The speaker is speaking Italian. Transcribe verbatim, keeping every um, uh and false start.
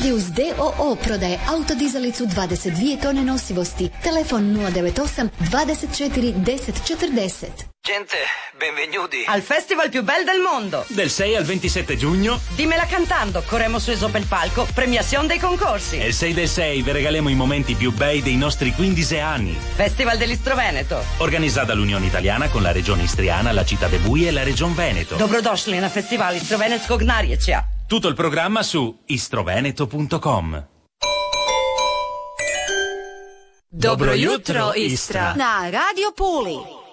Radius D O O prodaje autodizalicu dvadeset dvije tone nosivosti. Telefon nula devet osam dvadeset četiri deset četrdeset. Gente, benvenuti al festival più bel del mondo. Del sei al ventisette giugno. Dimmela cantando, corremo su Esopo il palco, premiazione dei concorsi. E il sei del sei vi regaliamo i momenti più bei dei nostri quindici anni. Festival dell'Istro Veneto. Organizzata dall'Unione Italiana con la Regione Istriana, la Città de Bui e la Regione Veneto. Dobrodošli na festival Istrovenetskog narječja. Tutto il programma su istroveneto punto com. Dobro jutro, Istra. Na Radio Puli.